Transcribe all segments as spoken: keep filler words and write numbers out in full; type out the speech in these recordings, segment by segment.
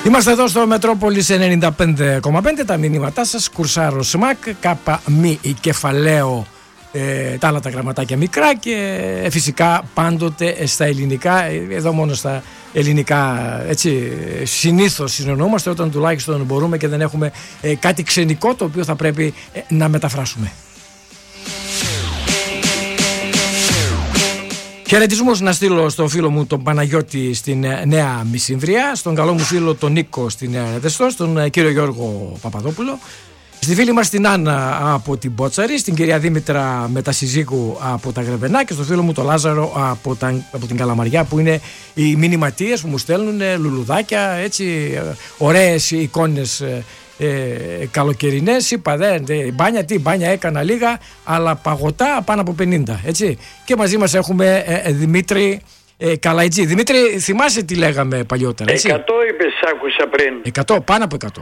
Είμαστε εδώ στο Μετρόπολης ενενήντα πέντε κόμμα πέντε. Τα μηνύματά σας, Κουρσάρο ΣΜΑΚ, κάπα μη κεφαλαίο, ε, τα άλλα τα γραμματάκια μικρά και ε, φυσικά πάντοτε στα ελληνικά. Εδώ μόνο στα ελληνικά, έτσι, συνήθως συνεννοούμαστε όταν τουλάχιστον μπορούμε και δεν έχουμε ε, κάτι ξενικό το οποίο θα πρέπει ε, να μεταφράσουμε. Χαιρετισμούς να στείλω στον φίλο μου τον Παναγιώτη στην Νέα Μισημβρία, στον καλό μου φίλο τον Νίκο στην Νέα Ρεδεστό, στον κύριο Γιώργο Παπαδόπουλο, στη φίλη μας την Άννα από την Μπότσαρη, στην κυρία Δήμητρα Μετασυζύγου από τα Γρεβενά και στον φίλο μου τον Λάζαρο από, τα, από την Καλαμαριά, που είναι οι μηνυματίες που μου στέλνουν λουλουδάκια, έτσι, ωραίες εικόνες Ε, καλοκαιρινές. Είπα δεν, δε, μπάνια τι, μπάνια έκανα λίγα, αλλά παγωτά πάνω από πενήντα, έτσι. Και μαζί μας έχουμε ε, ε, Δημήτρη ε, Καλαϊτζή. Δημήτρη, θυμάσαι τι λέγαμε παλιότερα, έτσι? εκατό είπες, άκουσα πριν. εκατό, πάνω από εκατό.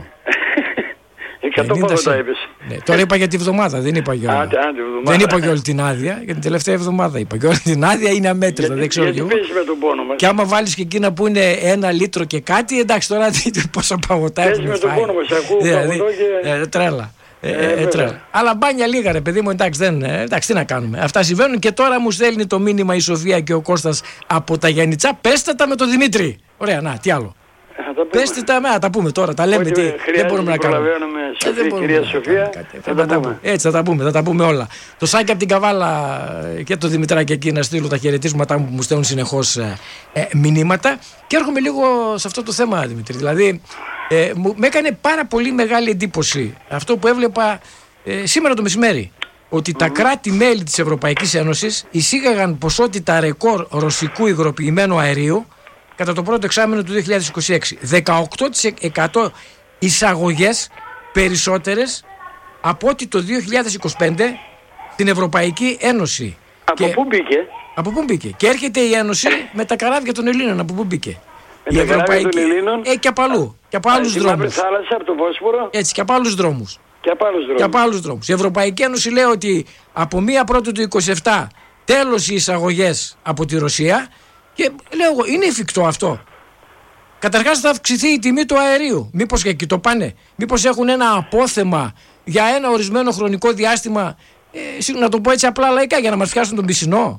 εκατό παγωτά είπες. Ναι, τώρα είπα για τη βδομάδα, δεν είπα για, άντε, άντε, δεν είπα για όλη την άδεια, για την τελευταία εβδομάδα είπα. Και όλη την άδεια είναι αμέτρητα, δεν ξέρω εγώ. Γιατί παίζει με τον πόνο μας. Και άμα βάλεις και εκείνα που είναι ένα λίτρο και κάτι, εντάξει τώρα πόσα παγωτά έχουμε φάει. Παίζει με τον πόνο μας, ακούω δηλαδή, παγωτό και... ε, τρέλα. Ε, ε, ε, τρέλα. Αλλά μπάνια λίγα ρε παιδί μου, εντάξει, δεν, ε, εντάξει, τι να κάνουμε. Αυτά συμβαίνουν και τώρα μου στέλνει το μήνυμα η Σοφία και ο Κώστας από τα Γιαννιτσά. Πέστε τα με τον Δημήτρη. Ωραία, να, τι άλλο. Πέστε τα, με, τα πούμε τώρα, τα λέμε, τι, δεν μπορούμε να κάνουμε. Σοφία, δεν κυρία Σοφία, θα τα πούμε. Έτσι θα τα πούμε, θα τα πούμε όλα. Το Σάκη από την Καβάλα και το Δημητράκη εκεί να στείλω τα χαιρετίσματά μου που μου στέλνουν συνεχώς ε, ε, μηνύματα. Και έρχομαι λίγο σε αυτό το θέμα, Δημήτρη. Δηλαδή, ε, μου, με έκανε πάρα πολύ μεγάλη εντύπωση αυτό που έβλεπα ε, σήμερα το μεσημέρι. Ότι mm. τα κράτη-μέλη της Ευρωπαϊκής Ένωσης εισήγαγαν ποσότητα ρεκόρ ρωσικού υγροποιημένου αερίου κατά το πρώτο εξάμηνο του δύο χιλιάδες είκοσι έξι. δεκαοκτώ τοις εκατό εισαγωγές περισσότερες από ό,τι το δύο χιλιάδες είκοσι πέντε στην Ευρωπαϊκή Ένωση. Από και... πού μπήκε? Από πού μπήκε? Και έρχεται η Ένωση με τα καράβια των Ελλήνων. Από πού μπήκε? Με η τα Ευρωπαϊκή των Ελλήνων. Ε, και από αλλού. Και από άλλους δρόμους. Θάλασσα, από το Βόσπορο. Έτσι, και από άλλους δρόμους. Και από άλλους δρόμους. Και από άλλους δρόμους. Η Ευρωπαϊκή Ένωση λέει ότι από μία πρώτη του είκοσι επτά τέλος οι εισαγωγές από τη Ρωσία. Και λέω εγώ, είναι εφικτό αυτό? Καταρχάς θα αυξηθεί η τιμή του αερίου. Μήπως και εκεί το πάνε? Μήπως έχουν ένα απόθεμα για ένα ορισμένο χρονικό διάστημα, ε, να το πω έτσι απλά λαϊκά, για να μας φτιάσουν τον πισινό?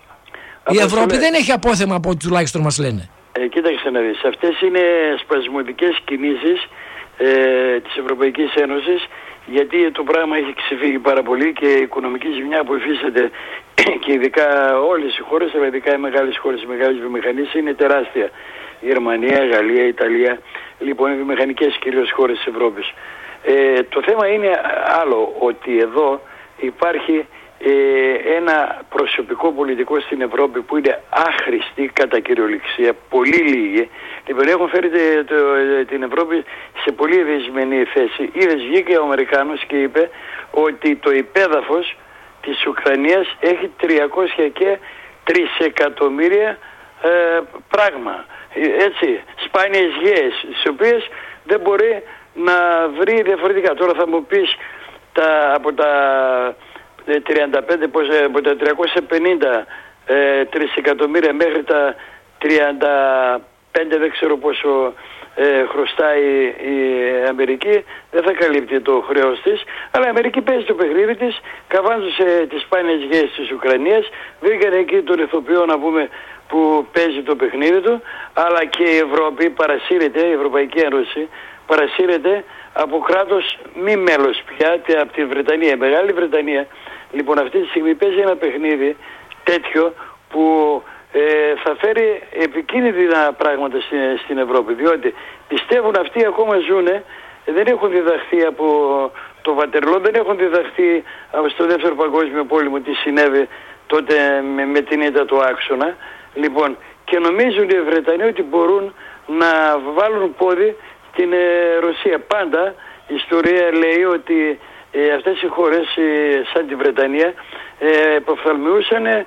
Η Ευρώπη δεν έχει απόθεμα από ό,τι τουλάχιστον μας λένε. Ε, κοίταξε να δεις, αυτές είναι σπασμωδικές κινήσεις ε, της Ευρωπαϊκής Ένωσης, γιατί το πράγμα έχει ξεφύγει πάρα πολύ και η οικονομική ζημιά που υφίσταται και ειδικά όλες οι χώρες, αλλά ειδικά οι μεγάλες χώρες, οι μεγάλες βιομηχανίες είναι τεράστια. Η Γερμανία, Γαλλία, Ιταλία, λοιπόν οι βιομηχανικές κυρίως χώρες της Ευρώπης. Ε, το θέμα είναι άλλο, ότι εδώ υπάρχει ε, ένα προσωπικό πολιτικό στην Ευρώπη που είναι άχρηστη κατά κυριολεξία, πολύ λίγοι. Λοιπόν, έχουν φέρει το, το, την Ευρώπη σε πολύ ευαισθημένη θέση. Είδες, βγήκε ο Αμερικάνος και είπε ότι το υπέδαφος της Ουκρανίας έχει τριακόσια και τρία εκατομμύρια ε, πράγμα. Έτσι, σπάνιες γέες, τις οποίες δεν μπορεί να βρει διαφορετικά. Τώρα θα μου πεις τα, από τα τριάντα πέντε, από τα τριακόσια πενήντα ε, τρία εκατομμύρια μέχρι τα τριάντα πέντε, δεν ξέρω πόσο ε, χρωστάει η Αμερική, δεν θα καλύπτει το χρέος της, αλλά η Αμερική παίζει το παιχνίδι της, καβάζωσε τις σπάνιες γέες της Ουκρανίας, βρήκαν εκεί τον ηθοποιό, να πούμε, που παίζει το παιχνίδι του, αλλά και η Ευρώπη παρασύρεται, η Ευρωπαϊκή Ένωση παρασύρεται από κράτος μη μέλος πια, από τη Βρετανία, η Μεγάλη Βρετανία. Λοιπόν, αυτή τη στιγμή παίζει ένα παιχνίδι τέτοιο που ε, θα φέρει επικίνδυνα πράγματα στην, στην Ευρώπη, διότι πιστεύουν αυτοί ακόμα ζουνε, δεν έχουν διδαχθεί από το Βατερλό, δεν έχουν διδαχθεί από στο δεύτερο παγκόσμιο πόλεμο τι συνέβη τότε με, με την ήττα του άξονα. Λοιπόν, και νομίζουν οι Βρετανοί ότι μπορούν να βάλουν πόδι στην ε, Ρωσία. Πάντα η ιστορία λέει ότι ε, αυτές οι χώρες ε, σαν τη Βρετανία ε, υποφθαλμιούσαν ε,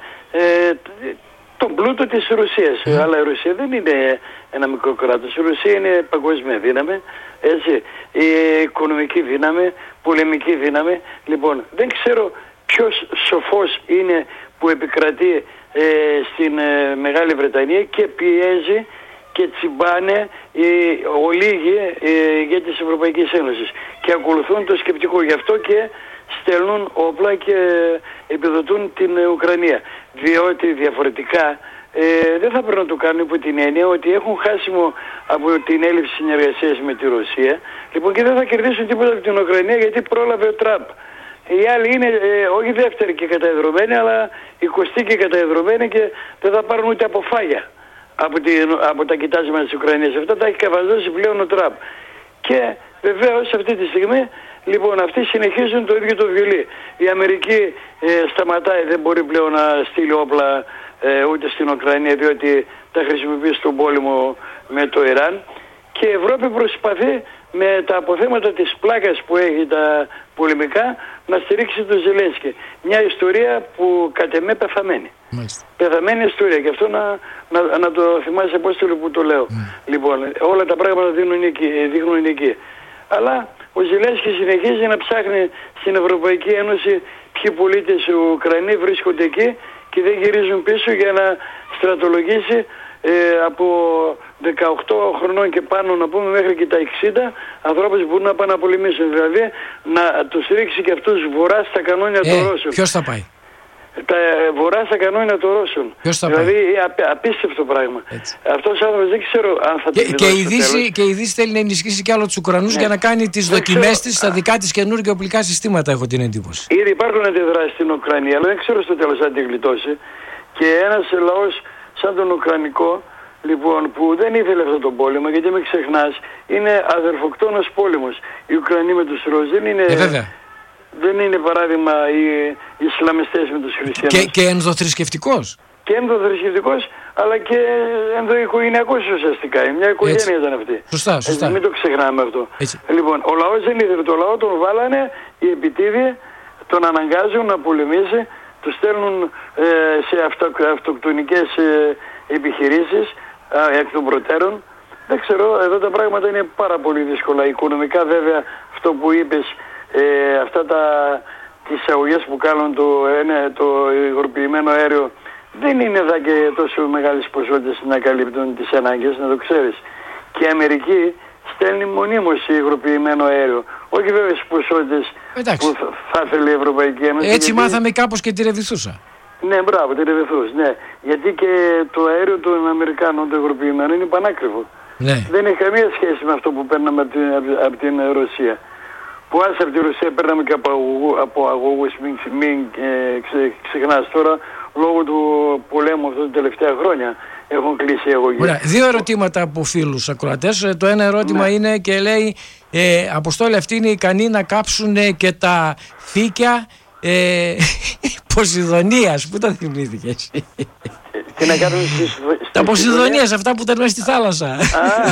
τον πλούτο της Ρωσίας. Mm. Αλλά η Ρωσία δεν είναι ένα μικρό κράτος. Η Ρωσία είναι παγκόσμια δύναμη, έτσι, η οικονομική δύναμη, πολεμική δύναμη. Λοιπόν, δεν ξέρω ποιος σοφός είναι που επικρατεί ε, στην ε, Μεγάλη Βρετανία και πιέζει και τσιμπάνε οι ολίγοι για της Ευρωπαϊκής Ένωσης και ακολουθούν το σκεπτικό. Γι' αυτό και στέλνουν όπλα και επιδοτούν την Ουκρανία. Διότι διαφορετικά ε, δεν θα πρέπει να το κάνουν υπό την έννοια ότι έχουν χάσιμο από την έλλειψη συνεργασίας με τη Ρωσία. Λοιπόν, και δεν θα κερδίσουν τίποτα από την Ουκρανία γιατί πρόλαβε ο Τραμπ. Οι άλλοι είναι ε, όχι δεύτεροι και καταεδρωμένοι, αλλά εικοστοί και καταεδρωμένοι και δεν θα πάρουν ούτε αποφάγια από, την, από τα κοιτάσματα της Ουκρανίας. Αυτά τα έχει καβαζώσει πλέον ο Τραμπ. Και βεβαίως αυτή τη στιγμή, λοιπόν, αυτοί συνεχίζουν το ίδιο το βιολί. Η Αμερική ε, σταματάει, δεν μπορεί πλέον να στείλει όπλα ε, ούτε στην Ουκρανία, διότι τα χρησιμοποιεί στον πόλεμο με το Ιράν. Και η Ευρώπη προσπαθεί με τα αποθέματα της πλάκας που έχει τα πολεμικά να στηρίξει τον Ζελένσκι. Μια ιστορία που κατ' εμέ πεθαμένη. Μάλιστα. Πεθαμένη ιστορία. Και αυτό να, να, να το θυμάσαι, Απόστολε, που το λέω. Mm. Λοιπόν, όλα τα πράγματα δίνουν εκεί, δείχνουν εκεί. Αλλά ο Ζελένσκι συνεχίζει να ψάχνει στην Ευρωπαϊκή Ένωση ποιοι πολίτες Ουκρανοί βρίσκονται εκεί και δεν γυρίζουν πίσω για να στρατολογήσει ε, από δεκαοκτώ χρονών και πάνω, να πούμε, μέχρι και τα εξήντα ανθρώπους που μπορούν να πάνε να πολεμήσουν. Δηλαδή να τους ρίξει και αυτούς βορρά στα κανόνια ε, των Ρώσων. Ποιος θα πάει? Τα βορρά στα κανόνια των Ρώσων. Ποιος θα δηλαδή πάει? απ, απίστευτο πράγμα. Έτσι. Αυτός ο άνθρωπος δεν ξέρω αν θα και, το και, η Δύση, και η Δύση θέλει να ενισχύσει κι άλλο τους Ουκρανούς, ναι, για να κάνει τις δοκιμές της στα δικά της καινούργια οπλικά συστήματα, έχω την εντύπωση. Ήδη υπάρχουν αντιδράσεις στην Ουκρανία, αλλά δεν ξέρω στο τέλος αν τη γλιτώσει. Και ένας λαός σαν τον Ουκρανικό, λοιπόν, που δεν ήθελε αυτόν τον πόλεμο, γιατί μην ξεχνάς, είναι αδερφοκτόνος πόλεμος. Οι Ουκρανοί με τους Ρώσους δεν είναι... Ε, βέβαια. Δεν είναι παράδειγμα οι, οι Ισλαμιστές με τους Χριστιανούς. Και, και ενδοθρησκευτικός. Και ενδοθρησκευτικός, αλλά και ενδοοικογενειακός ουσιαστικά. Μια οικογένεια έτσι ήταν αυτή. Σωστά, σωστά. Έτσι, μην το ξεχνάμε αυτό. Έτσι. Λοιπόν, ο λαός δεν ήθελε. Το λαό τον βάλανε οι επιτίδιοι, τον αναγκάζουν να πολεμήσει, του στέλνουν ε, σε αυτο, αυτοκτονικές ε, επιχειρήσεις ε, εκ των προτέρων. Δεν ξέρω, εδώ τα πράγματα είναι πάρα πολύ δύσκολα. Οικονομικά βέβαια, αυτό που είπες, Ε, αυτά τα, τις αγωγές που κάνουν το, ε, το υγροποιημένο αέριο δεν είναι εδώ και τόσο μεγάλες ποσότητες να καλύπτουν τις ανάγκες, να το ξέρεις. Και η Αμερική στέλνει μονίμως υγροποιημένο αέριο. Όχι βέβαια στις ποσότητες που θα, θα ήθελε η Ευρωπαϊκή Ένωση. Έτσι γιατί... μάθαμε κάπως και τη Ρεβιθούσα. Ναι, μπράβο, τη Ρεβιθούς, ναι. Γιατί και το αέριο των Αμερικάνων το υγροποιημένο είναι πανάκριβο. Ναι. Δεν έχει καμία σχέση με αυτό που παίρναμε από την, από την Ρωσία. Που άσε από τη Ρωσία παίρναμε και από, αγωγού, από αγωγούς, μην, μην ε, ξε, ξεχνάς τώρα, λόγω του πολέμου αυτά τα τελευταία χρόνια έχουν κλείσει οι αγωγές. Ωραία. Δύο ερωτήματα από φίλους ακροατές. Το ένα ερώτημα, ναι, είναι και λέει, ε, Αποστόλη, αυτοί είναι ικανοί να κάψουν και τα φύκια ε, Ποσειδονίας. Πού τα θυμήθηκες? Τι να κάνουν στις... Τα Ποσειδονίας, αυτά που ήταν μέσα στη θάλασσα. Α,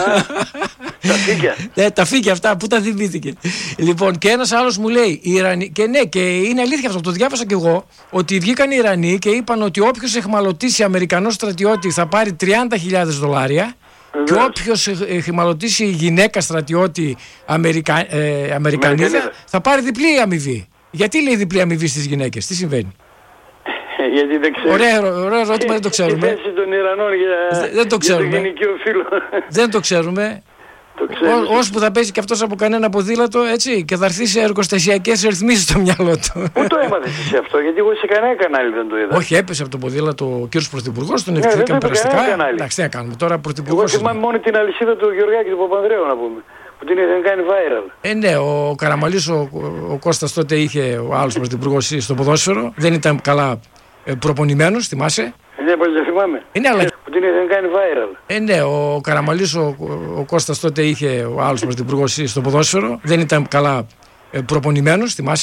τα φύκια. Ναι, τα φύκια αυτά, πού τα θυμήθηκε. Λοιπόν, και ένας άλλος μου λέει, οι Ιρανοί, και ναι, και είναι αλήθεια αυτό, το διάβασα κι εγώ, ότι βγήκαν οι Ιρανοί και είπαν ότι όποιος εχμαλωτήσει Αμερικανό στρατιώτη θα πάρει τριάντα χιλιάδες δολάρια. Και όποιος εχμαλωτήσει γυναίκα στρατιώτη Αμερικα... ε, Αμερικανίδα θα πάρει διπλή αμοιβή. Γιατί λέει διπλή αμοιβή στις γυναίκες, τι συμβαίνει? Γιατί δεν ξέρω. Ωραίο, ωραίο ερώτημα, δεν το ξέρουμε. Η θέση των Ιρανών για, δεν το ξέρουμε. Για το γυναικείο φύλο. Δεν το ξέρουμε. Όσο που θα παίζει και αυτός από κανένα ποδήλατο, έτσι, και θα έρθει σε εργοστασιακές ρυθμίσεις στο μυαλό του. Πού το έμαθες εσύ αυτό? Γιατί εγώ σε κανένα κανάλι δεν το είδα. Όχι, έπεσε από το ποδήλατο ο κύριος Πρωθυπουργός, τον ευχηθήκαμε περαστικά. Εντάξει, τι να κάνουμε τώρα, Πρωθυπουργός. Εγώ θυμάμαι μόνο την αλυσίδα του Γεωργάκη του Παπανδρέου, να πούμε. Που την είχαν κάνει viral. Ε, ναι, ο Καραμαλής, ο, ο Κώστας τότε είχε, ο άλλος Πρωθυπουργός, στο ποδόσφαιρο. Δεν ήταν καλά προπονημένος, θυμάσαι? Ναι, πώς δεν θυμάμαι. Είναι, αλλά... Που την είχαν κάνει viral. Ε, ναι, ο Καραμαλής, ο, ο Κώστας τότε είχε, ο άλλος Πρωθυπουργός, στο ποδόσφαιρο. Δεν ήταν καλά προπονημένος, θυμάσαι?